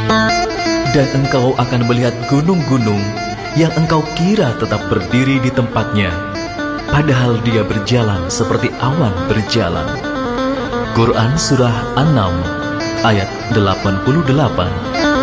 Dan engkau akan melihat gunung-gunung yang engkau kira tetap berdiri di tempatnya, padahal dia berjalan seperti awan berjalan. Quran Surah An-Naml ayat 88.